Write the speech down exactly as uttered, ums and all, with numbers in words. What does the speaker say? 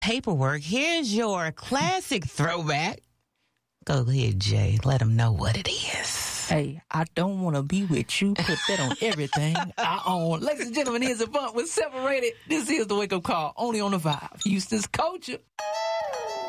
paperwork, here's your classic throwback. Go ahead, Jay. Let them know what it is. Hey, I don't want to be with you. Put that on everything I own. Ladies and gentlemen, here's a bump with Separated. This is the Wake Up Call, only on the Vibe. Houston's culture.